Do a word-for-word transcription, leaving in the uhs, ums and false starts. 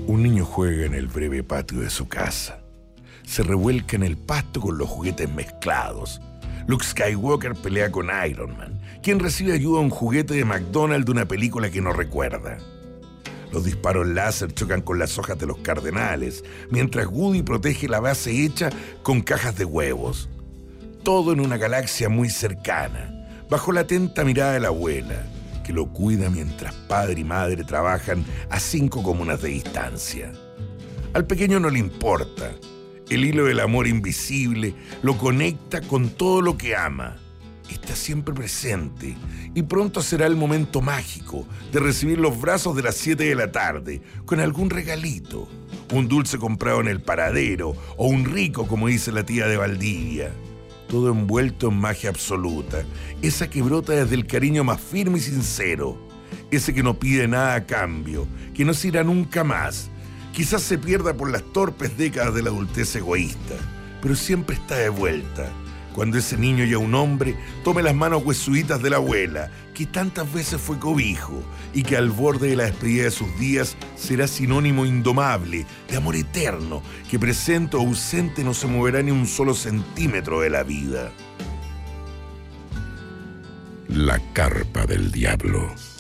Un niño juega en el breve patio de su casa. Se revuelca en el pasto con los juguetes mezclados. Luke Skywalker pelea con Iron Man, quien recibe ayuda a un juguete de McDonald's de una película que no recuerda. Los disparos láser chocan con las hojas de los cardenales, mientras Woody protege la base hecha con cajas de huevos. Todo en una galaxia muy cercana, bajo la atenta mirada de la abuela, que lo cuida mientras padre y madre trabajan a cinco comunas de distancia. Al pequeño no le importa. El hilo del amor invisible lo conecta con todo lo que ama. Está siempre presente y pronto será el momento mágico de recibir los brazos de las siete de la tarde con algún regalito, un dulce comprado en el paradero o un rico, como dice la tía de Valdivia. Todo envuelto en magia absoluta, esa que brota desde el cariño más firme y sincero, ese que no pide nada a cambio, que no se irá nunca más. Quizás se pierda por las torpes décadas de la adultez egoísta, pero siempre está de vuelta, cuando ese niño ya un hombre tome las manos huesuditas de la abuela, que tantas veces fue cobijo, y que al borde de la despedida de sus días será sinónimo indomable de amor eterno, que presente o ausente no se moverá ni un solo centímetro de la vida. La carpa del diablo.